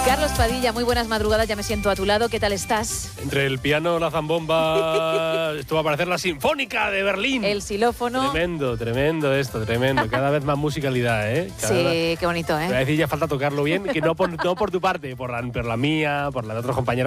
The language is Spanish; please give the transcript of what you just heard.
Carlos Padilla, muy buenas madrugadas, ya me siento a tu lado, ¿qué tal estás? Entre el piano, la zambomba, esto va a parecer la Sinfónica de Berlín. El xilófono. Tremendo esto, tremendo. Cada vez más musicalidad, ¿eh? Sí, qué bonito, ¿eh? Voy a decir, ya falta tocarlo bien, que no por tu parte, por la mía, por la de otros compañeros.